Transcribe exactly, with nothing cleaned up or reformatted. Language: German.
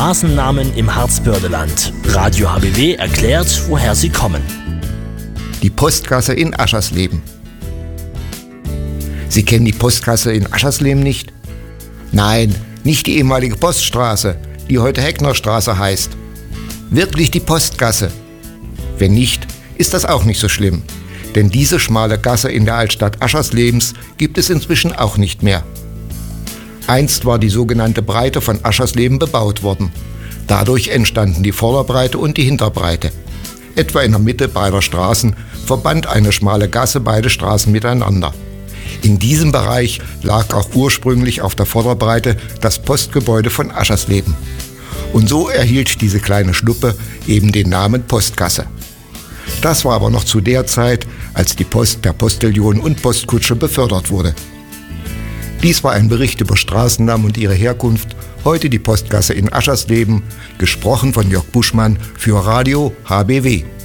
Straßennamen im Harzbördeland. Radio H B W erklärt, woher sie kommen. Die Postgasse in Aschersleben. Sie kennen die Postgasse in Aschersleben nicht? Nein, nicht die ehemalige Poststraße, die heute Hecknerstraße heißt. Wirklich die Postgasse. Wenn nicht, ist das auch nicht so schlimm. Denn diese schmale Gasse in der Altstadt Ascherslebens gibt es inzwischen auch nicht mehr. Einst war die sogenannte Breite von Aschersleben bebaut worden. Dadurch entstanden die Vorderbreite und die Hinterbreite. Etwa in der Mitte beider Straßen verband eine schmale Gasse beide Straßen miteinander. In diesem Bereich lag auch ursprünglich auf der Vorderbreite das Postgebäude von Aschersleben. Und so erhielt diese kleine Schluppe eben den Namen Postgasse. Das war aber noch zu der Zeit, als die Post per Postillion und Postkutsche befördert wurde. Dies war ein Bericht über Straßennamen und ihre Herkunft. Heute die Postgasse in Aschersleben, gesprochen von Jörg Buschmann für Radio H B W.